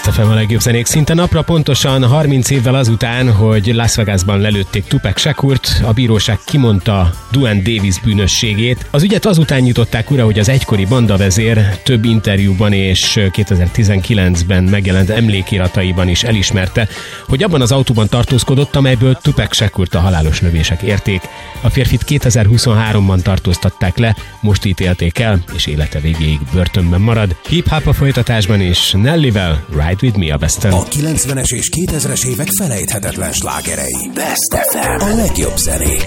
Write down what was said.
Best FM a legjobb zenék szinte napra pontosan 30 évvel azután, hogy Las Vegasban lelőtték Tupac Shakurt, a bíróság kimondta Duane Davis bűnösségét. Az ügyet azután nyitották újra, hogy az egykori bandavezér több interjúban és 2019-ben megjelent emlékirataiban is elismerte, hogy abban az autóban tartózkodott, amelyből Tupac Shakurt a halálos lövések érték. A férfit 2023-ban tartóztatták le, most ítélték el, és élete végéig börtönben marad. Hip-hop a folytatásban is, Nellyvel Ride With Me a Best-en. A 90-es és 2000-es évek felejthetetlen slágerei. Best FM. A legjobb zenék.